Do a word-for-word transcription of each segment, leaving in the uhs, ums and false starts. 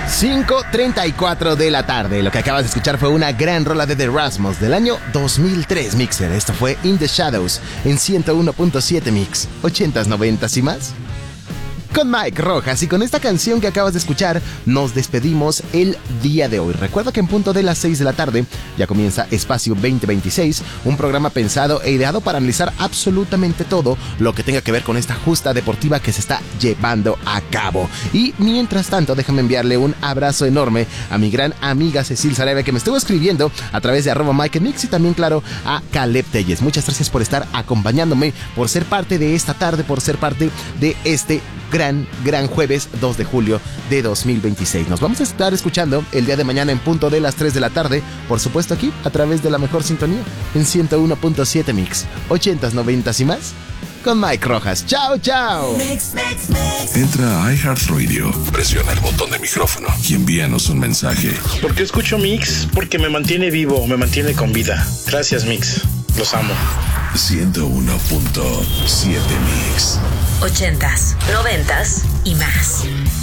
cinco treinta y cuatro de la tarde. Lo que acabas de escuchar fue una gran rola de The Rasmus del año dos mil tres, Mixer. Esto fue In the Shadows en ciento uno punto siete Mix. ochentas, noventas y más. Con Mike Rojas, y con esta canción que acabas de escuchar nos despedimos el día de hoy. Recuerda que en punto de las seis de la tarde ya comienza Espacio veinte veintiséis, un programa pensado e ideado para analizar absolutamente todo lo que tenga que ver con esta justa deportiva que se está llevando a cabo. Y mientras tanto, déjame enviarle un abrazo enorme a mi gran amiga Cecil Sarabia, que me estuvo escribiendo a través de arroba Mike Mix, y también, claro, a Caleb Telles. Muchas gracias por estar acompañándome, por ser parte de esta tarde, por ser parte de este gran, gran jueves dos de julio de dos mil veintiséis. Nos vamos a estar escuchando el día de mañana en punto de las tres de la tarde, por supuesto aquí, a través de la mejor sintonía, en ciento uno punto siete Mix, ochentas, noventas y más, con Mike Rojas. ¡Chao, chao! Mix, mix, mix. Entra a iHeartRadio, presiona el botón de micrófono y envíanos un mensaje. ¿Por qué escucho Mix? Porque me mantiene vivo, me mantiene con vida. Gracias, Mix. Los amo. ciento uno punto siete Mix. Ochentas, noventas y más.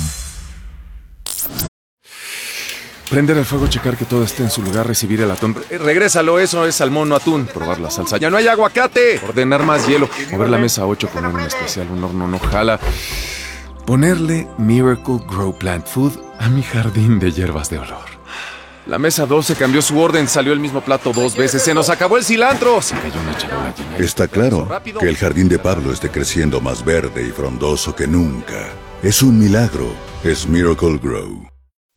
Prender el fuego, checar que todo esté en su lugar, recibir el atún. Eh, regrésalo, eso es salmón, no atún. Probar la salsa. ¡Ya no hay aguacate! Ordenar más hielo. Mover la mesa a ocho, poner un especial, un horno no jala. Ponerle Miracle Grow Plant Food a mi jardín de hierbas de olor. La mesa doce cambió su orden, salió el mismo plato dos veces. ¡Se nos acabó el cilantro! Se cayó una charola llena. Está claro que el jardín de Pablo esté creciendo más verde y frondoso que nunca. Es un milagro. Es Miracle Grow.